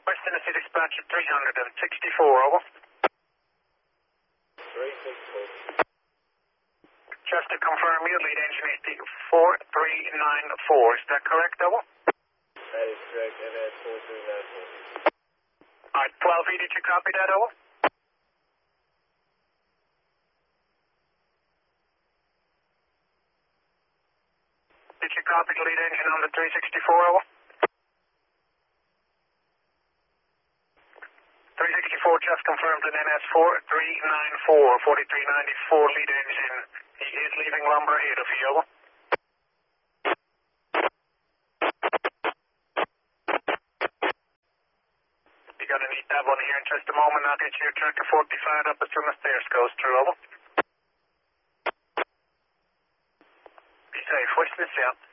West Tennessee dispatch at 364, over. 364. Just to confirm, your lead engine is the 4394, is that correct, over? That is correct, NS 4394. Alright, 12E, did you copy that, over? Did you copy the lead engine on the 364, over? 364 just confirmed an NS 4394, 4394 lead engine. He is leaving lumber ahead of you, over. You're gonna need that one here in just a moment. I'll get your tracker 40 fired up as soon as theirs goes through, over. Be safe, West Tennessee out.